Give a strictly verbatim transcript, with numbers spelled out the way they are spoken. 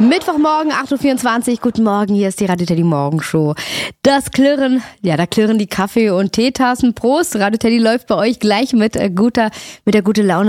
Mittwochmorgen, acht Uhr vierundzwanzig. Guten Morgen, hier ist die Radio Teddy Morgenshow. Das Klirren, ja, da klirren die Kaffee- und Teetassen. Prost, Radio Teddy läuft bei euch gleich mit, äh, guter, mit der gute Laune